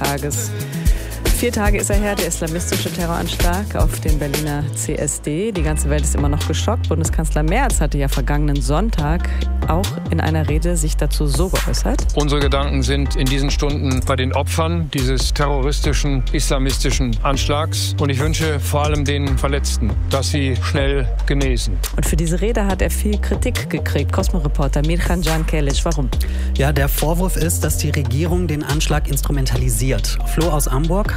Tages. 4 Tage ist er her, der islamistische Terroranschlag auf den Berliner CSD. Die ganze Welt ist immer noch geschockt. Bundeskanzler Merz hatte ja vergangenen Sonntag auch in einer Rede sich dazu so geäußert. Unsere Gedanken sind in diesen Stunden bei den Opfern dieses terroristischen, islamistischen Anschlags. Und ich wünsche vor allem den Verletzten, dass sie schnell genesen. Und für diese Rede hat er viel Kritik gekriegt. Cosmo-Reporter Mirhan Can Kelic, warum? Ja, der Vorwurf ist, dass die Regierung den Anschlag instrumentalisiert. Flo aus Hamburg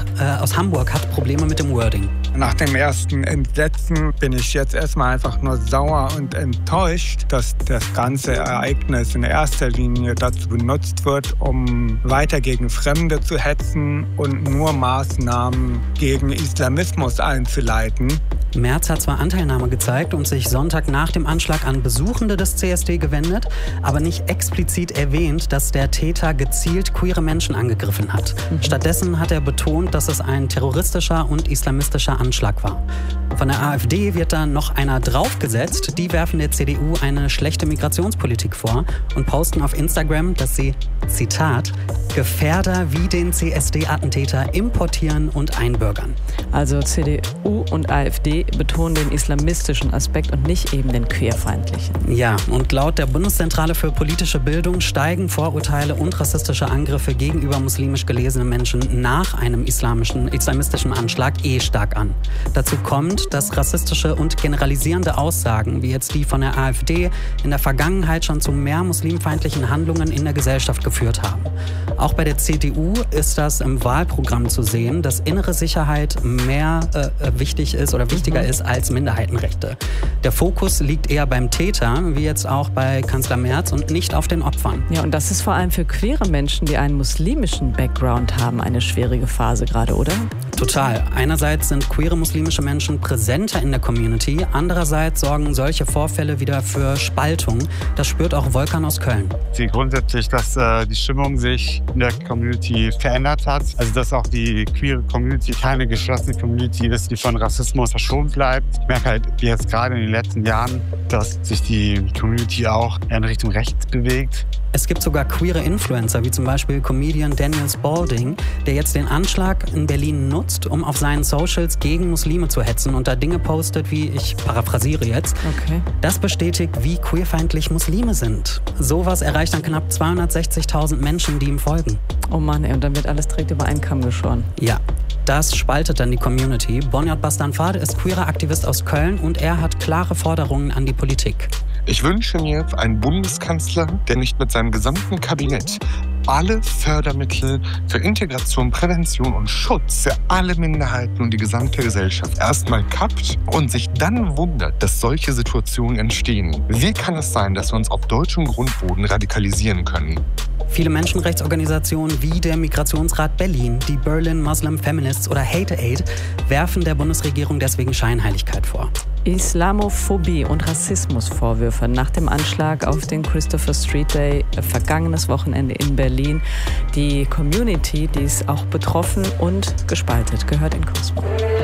hat Probleme mit dem Wording. Nach dem ersten Entsetzen bin ich jetzt erstmal einfach nur sauer und enttäuscht, dass das ganze Ereignis in erster Linie dazu benutzt wird, um weiter gegen Fremde zu hetzen und nur Maßnahmen gegen Islamismus einzuleiten. Merz hat zwar Anteilnahme gezeigt und sich Sonntag nach dem Anschlag an Besuchende des CSD gewendet, aber nicht explizit erwähnt, dass der Täter gezielt queere Menschen angegriffen hat. Stattdessen hat er betont, dass es ein terroristischer und islamistischer Anschlag war. Von der AfD wird da noch einer draufgesetzt. Die werfen der CDU eine schlechte Migrationspolitik vor und posten auf Instagram, dass sie, Zitat, Gefährder wie den CSD-Attentäter importieren und einbürgern. Also CDU und AfD betonen den islamistischen Aspekt und nicht eben den queerfeindlichen. Ja, und laut der Bundeszentrale für politische Bildung steigen Vorurteile und rassistische Angriffe gegenüber muslimisch gelesenen Menschen nach einem islamistischen Anschlag stark an. Dazu kommt, dass rassistische und generalisierende Aussagen, wie jetzt die von der AfD, in der Vergangenheit schon zu mehr muslimfeindlichen Handlungen in der Gesellschaft geführt haben. Auch bei der CDU ist das im Wahlprogramm zu sehen, dass innere Sicherheit mehr wichtiger ist als Minderheitenrechte. Der Fokus liegt eher beim Täter, wie jetzt auch bei Kanzler Merz, und nicht auf den Opfern. Ja, und das ist vor allem für queere Menschen, die einen muslimischen Background haben, eine schwierige Phase gerade, oder? Total. Einerseits sind queere muslimische Menschen präsenter in der Community, andererseits sorgen solche Vorfälle wieder für Spaltung. Das spürt auch Volkan aus Köln. Ich sehe grundsätzlich, dass die Stimmung sich in der Community verändert hat. Also dass auch die queere Community keine geschlossene Community ist, die von Rassismus verschont bleibt. Ich merke halt jetzt gerade in den letzten Jahren, dass sich die Community auch in Richtung rechts bewegt. Es gibt sogar queere Influencer, wie zum Beispiel Comedian Daniel Spalding, der jetzt den Anschlag in Berlin nutzt, um auf seinen Socials gegen Muslime zu hetzen und da Dinge postet, wie, ich paraphrasiere jetzt, okay. Das bestätigt, wie queerfeindlich Muslime sind. Sowas erreicht dann knapp 260.000 Menschen, die ihm folgen. Oh Mann, und dann wird alles direkt über einen Kamm geschoren. Ja. Das spaltet dann die Community. Bonyard Bastanfade ist queerer Aktivist aus Köln und er hat klare Forderungen an die Politik. Ich wünsche mir einen Bundeskanzler, der nicht mit seinem gesamten Kabinett alle Fördermittel für Integration, Prävention und Schutz für alle Minderheiten und die gesamte Gesellschaft erstmal kappt und sich dann wundert, dass solche Situationen entstehen. Wie kann es sein, dass wir uns auf deutschem Grundboden radikalisieren können? Viele Menschenrechtsorganisationen wie der Migrationsrat Berlin, die Berlin Muslim Feminists oder Hate Aid werfen der Bundesregierung deswegen Scheinheiligkeit vor. Islamophobie und Rassismusvorwürfe nach dem Anschlag auf den Christopher Street Day vergangenes Wochenende in Berlin. Die Community, die ist auch betroffen und gespalten, gehört in Cosmo.